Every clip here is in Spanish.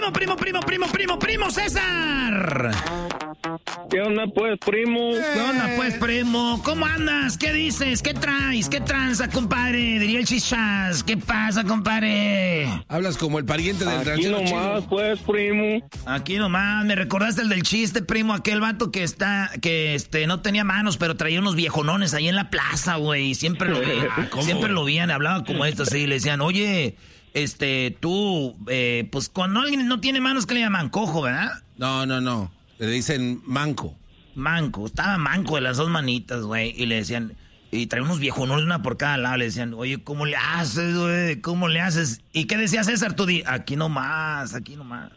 Primo César. ¿Qué onda, pues, primo? ¿Qué onda, pues, primo? ¿Cómo andas? ¿Qué dices? ¿Qué traes? ¿Qué tranza, compadre? Diría el Chichas. ¿Qué pasa, compadre? Hablas como el pariente del ranchero chido. Aquí nomás, pues, primo. Aquí nomás. Me recordaste el del chiste, primo. Aquel vato que no tenía manos, pero traía unos viejonones ahí en la plaza, güey. Siempre lo veían. Hablaba como esto, así. Le decían, oye... tú, pues cuando alguien no tiene manos, ¿qué le llaman? Cojo, ¿verdad? No. Le dicen manco. Manco, estaba manco de las dos manitas, güey. Y le decían, y traía unos viejonones, una por cada lado. Le decían, oye, ¿cómo le haces, güey? ¿Cómo le haces? ¿Y qué decía César? Tú aquí nomás. Aquí nomás,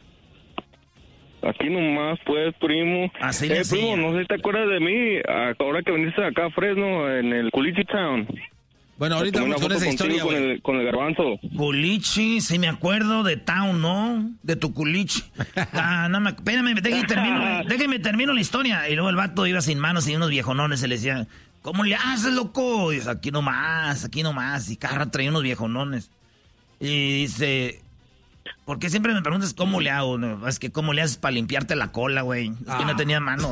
pues, primo. Así le decía. Primo, no sé si te acuerdas de mí, ahora que viniste acá a Fresno, en el Culichi Town. Bueno, ahorita vamos con esa historia, con el garbanzo. Culichi, sí me acuerdo de Town, ¿no? De tu culichi. Espérame, déjame termino la historia. Y luego el vato iba sin manos y unos viejonones se le decían, ¿cómo le haces, loco? Y dice, aquí nomás. Y cada traía unos viejonones. Y dice, ¿por qué siempre me preguntas cómo le hago? No, es que cómo le haces para limpiarte la cola, güey. Es que no tenía mano.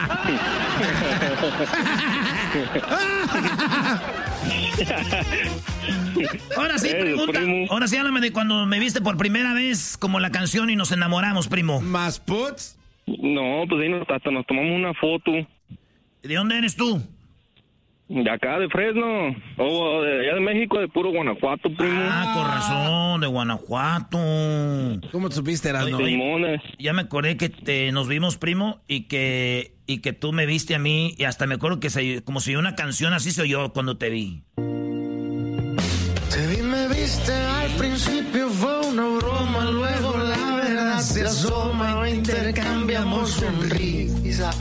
Ahora sí, pregunta. Ahora sí, háblame de cuando me viste por primera vez, como la canción, y nos enamoramos, primo. ¿Más puts? No, pues ahí hasta nos tomamos una foto. ¿De dónde eres tú? De acá, de Fresno. De allá de México, de puro Guanajuato, primo. Con razón, de Guanajuato. ¿Cómo te supiste, Erasmo? Ya me acordé que nos vimos, primo, y que tú me viste a mí, y hasta me acuerdo que como si una canción así se oyó cuando te vi. Te vi, me viste, al principio fue una broma, luego la verdad se asoma, intercambiamos sonrisas.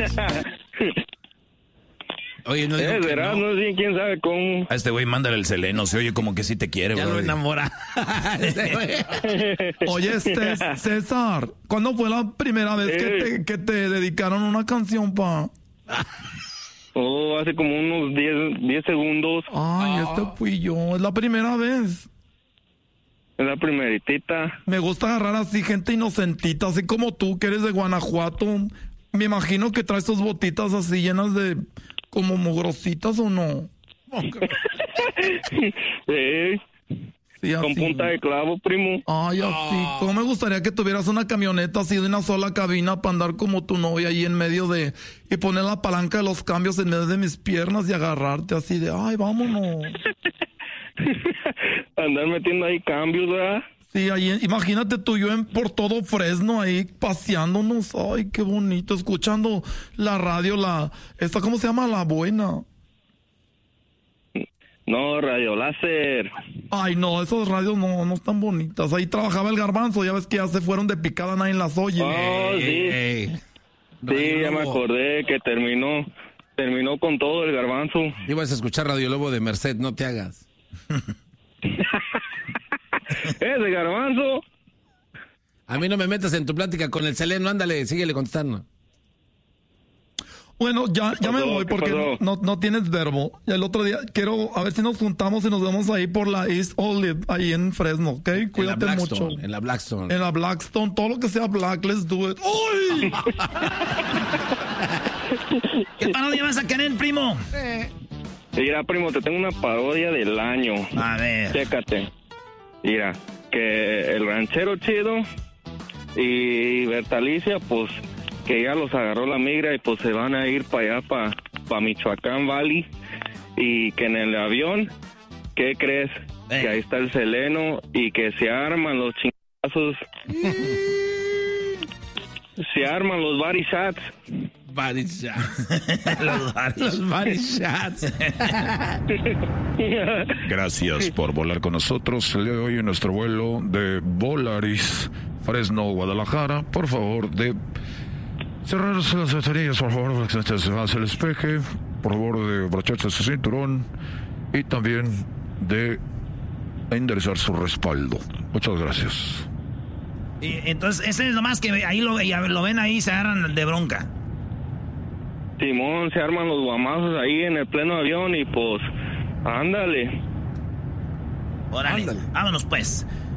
Oye, no digo verás, no sé quién sabe cómo. A este güey mándale el seleno, se oye como que sí te quiere, ya bro. lo enamora. Oye, César, ¿cuándo fue la primera vez que te dedicaron una canción, pa? Hace como unos 10 segundos. Ay, fui yo, es la primera vez. Es la primeritita. Me gusta agarrar así gente inocentita, así como tú, que eres de Guanajuato. Me imagino que traes tus botitas así llenas de... como mugrositas, ¿o no? Sí, con punta de clavo, primo. Ay, así. ¿Cómo me gustaría que tuvieras una camioneta así de una sola cabina para andar como tu novia ahí en medio de... y poner la palanca de los cambios en medio de mis piernas y agarrarte así de... ay, vámonos. Andar metiendo ahí cambios, ¿verdad? Sí, ahí, imagínate tú y yo por todo Fresno ahí paseándonos. Ay, qué bonito, escuchando la radio, ¿cómo se llama? La Buena. No, Radio Láser. Ay, no, esas radios no están bonitas. Ahí trabajaba el Garbanzo, ya ves que ya se fueron de picada, nadie las oye. Sí. Sí, ya me acordé que terminó con todo el Garbanzo. Ibas a escuchar Radio Lobo de Merced, no te hagas. Ese Garbanzo. A mí no me metas en tu plática con el seleno, ándale, síguele contestando. Bueno, ya me voy porque no tienes verbo. Y el otro día quiero a ver si nos juntamos y nos vemos ahí por la East Olive, ahí en Fresno, ¿ok? Cuídate mucho. En la Blackstone. En la Blackstone, todo lo que sea black, let's do it. ¡Uy! ¿Qué parodia vas a querer, primo? Mira, primo, te tengo una parodia del año. A ver. Chécate. Mira, que el ranchero chido y Bertalicia, pues, que ya los agarró la migra y pues se van a ir para allá, para Michoacán Valley. Y que en el avión, ¿qué crees? Que ahí está el seleno y que se arman los chingazos. Se arman los body shots. Body shots. Los body shots. Gracias por volar con nosotros el día de hoy en nuestro vuelo de Volaris Fresno, Guadalajara. Por favor, de cerrar las ventanillas, por favor, para que se avance el espeje. Por favor, de abrocharse su cinturón y también de enderezar su respaldo. Muchas gracias. Y entonces, ese es lo más que ahí lo ven ahí, se agarran de bronca. Simón, se arman los guamazos ahí en el pleno avión y pues, ándale. Órale, vámonos pues.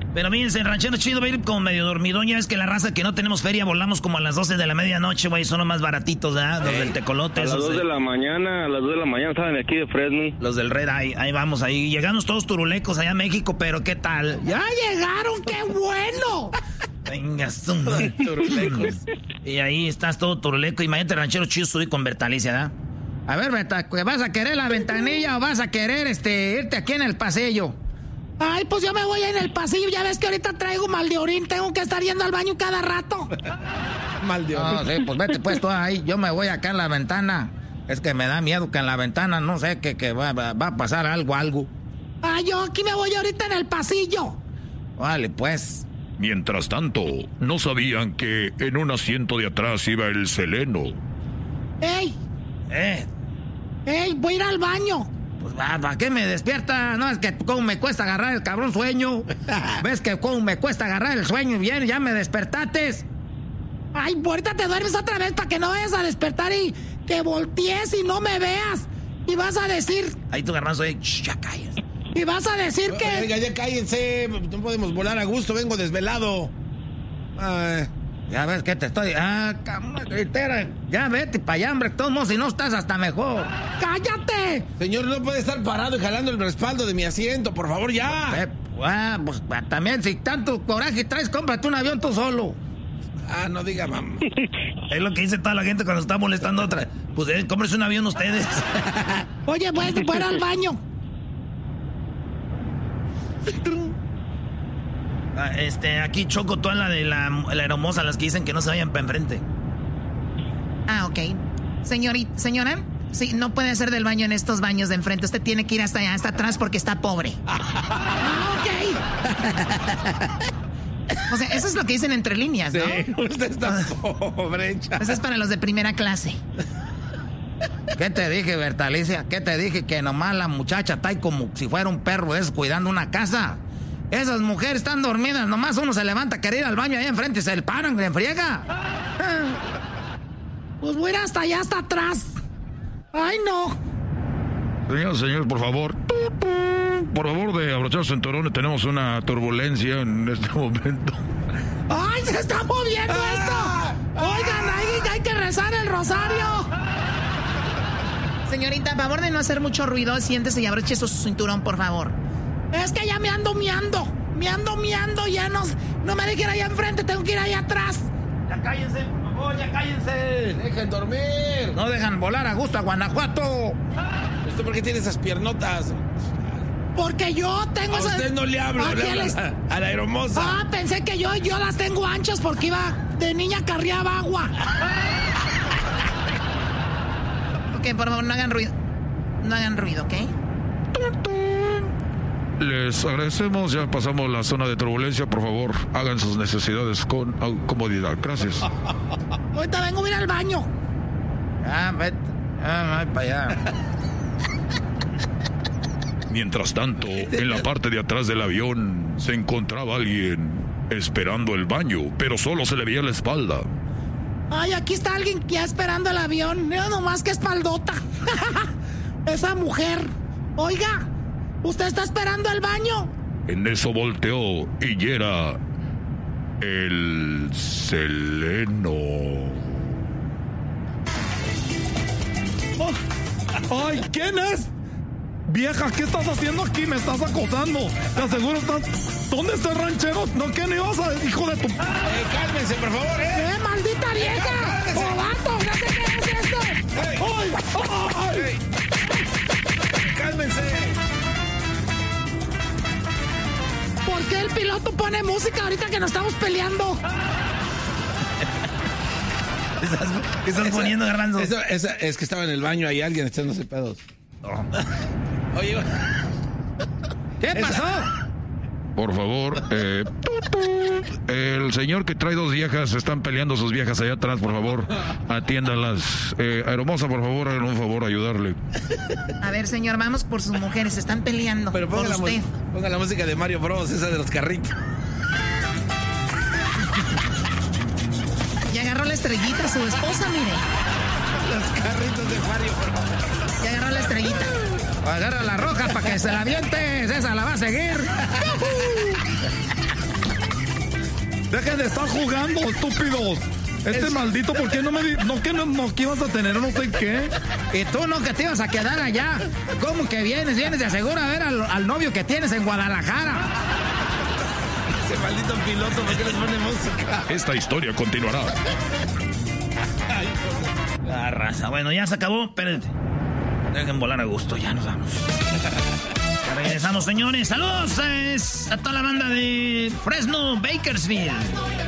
Pero fíjense, el ranchero chido va a ir como medio dormidón. Ya ves que la raza que no tenemos feria volamos como a las 12 de la medianoche, güey. Son los más baratitos, ¿verdad? Los del tecolote. A las 2 de la mañana, salen aquí de Fresno. Los del Red, ahí vamos, ahí. Llegamos todos turulecos allá a México, pero ¿qué tal? ¡Ya llegaron! ¡Qué bueno! Venga, turulecos. Y ahí estás todo turuleco. Imagínate, ranchero chido, subí con Bertalicia, ¿verdad? A ver, Berta, ¿vas a querer la ventanilla o vas a querer irte aquí en el pasillo? Ay, pues yo me voy en el pasillo. Ya ves que ahorita traigo mal de orín. Tengo que estar yendo al baño cada rato. Mal de orín. No, sí, pues vete pues tú ahí. Yo me voy acá en la ventana. Es que me da miedo que en la ventana, no sé, que va a pasar algo. Ay, yo aquí me voy ahorita en el pasillo. Vale, pues. Mientras tanto, no sabían que en un asiento de atrás iba el Seleno. ¡Ey! ¡Ey, voy a ir al baño! Pues, ¿para qué me despierta? No, es que cómo me cuesta agarrar el cabrón sueño. ¿Ves que cómo me cuesta agarrar el sueño? Bien, ya me despertates. Ay, ahorita te duermes otra vez para que no vayas a despertar y que voltees y no me veas. Y vas a decir... Ahí tu garbanzo, ya calles. Y vas a decir que... Oiga, ya cállense, no podemos volar a gusto, vengo desvelado. Ya ves que te estoy... cabrón, gritera. Ya vete para allá, hombre. De todos modos, si no estás hasta mejor. ¡Cállate! Señor, no puede estar parado y jalando el respaldo de mi asiento, por favor, ya. Pues también, si tanto coraje traes, cómprate un avión tú solo. No diga, mamá. Es lo que dice toda la gente cuando está molestando a otra. Pues cómprese un avión ustedes. Oye, pues, fuera al baño. Aquí Choco, toda la de la hermosa, las que dicen que no se vayan para enfrente. Ok. Señora, sí, no puede hacer del baño en estos baños de enfrente. Usted tiene que ir hasta allá, hasta atrás porque está pobre. Ok. O sea, eso es lo que dicen entre líneas, ¿no? Sí, usted está pobre, chaval. Eso es para los de primera clase. ¿Qué te dije, Bertalicia? ¿Qué te dije? Que nomás la muchacha está ahí como si fuera un perro cuidando una casa. Esas mujeres están dormidas, nomás uno se levanta a querer ir al baño ahí enfrente y se le paran, le friega. Pues voy a ir hasta allá, hasta atrás. ¡Ay, no! Señor, por favor. Por favor, de abrochar sus cinturones, tenemos una turbulencia en este momento. ¡Ay, se está moviendo esto! Oigan, hay que rezar el rosario. Señorita, a favor de no hacer mucho ruido, siéntese y abroche su cinturón, por favor. Es que ya me ando miando, ya no me dejen allá enfrente, tengo que ir allá atrás. Ya cállense, por favor, ya cállense. Dejen dormir. No dejan volar a gusto a Guanajuato. ¿Usted por qué tiene esas piernotas? Porque yo tengo A usted no le hablo, le hablo a la hermosa. Pensé que yo las tengo anchas porque iba de niña, carriaba agua. Ok, por favor, no hagan ruido. No hagan ruido, ¿ok? Les agradecemos, ya pasamos la zona de turbulencia. Por favor, hagan sus necesidades con comodidad. Gracias. Ahorita vengo a ir al baño. Vete. Para allá. Mientras tanto, en la parte de atrás del avión se encontraba alguien esperando el baño, pero solo se le veía la espalda. Ay, aquí está alguien ya esperando el avión. Mira nomás que espaldota. Esa mujer. Oiga, ¿usted está esperando el baño? En eso volteó y era el Seleno. ¡Ay, ¿quién es? Vieja, ¿qué estás haciendo aquí? Me estás acosando. Te aseguro estás... ¿Dónde está el ranchero? ¿No qué ni vas a... hijo de tu... Cálmense, por favor, ¡Maldita vieja! ¡Oh, vato! ¡No sé qué es esto! ¡Ay! ¡Ay! ¡Cálmense! ¿Por qué el piloto pone música ahorita que nos estamos peleando? ¿Qué estás poniendo, Garbanzo? Es que estaba en el baño ahí alguien echándose pedos. Oye, ¿qué pasó? Por favor, el señor que trae dos viejas, están peleando sus viejas allá atrás, por favor, atiéndalas. Hermosa, por favor, hagan un favor, ayudarle. A ver, señor, vamos por sus mujeres, se están peleando. pero por usted. ponga la música de Mario Bros, esa de los carritos. Y agarró la estrellita su esposa, mire. Los carritos de Mario Bros. Y agarró la estrellita. Agarra la roja para que se la avientes. Esa la va a seguir. Dejen de estar jugando, estúpidos. Maldito, ¿por qué no me que ibas a tener no sé qué? Y tú no, que te ibas a quedar allá. ¿Cómo que vienes de asegura a ver al novio que tienes en Guadalajara? Ese maldito piloto, ¿por qué les pone música? Esta historia continuará. La raza. Bueno, ya se acabó. Espérense. Dejen volar a gusto. Ya nos vamos. Ya regresamos, señores. Saludos a toda la banda de Fresno, Bakersfield.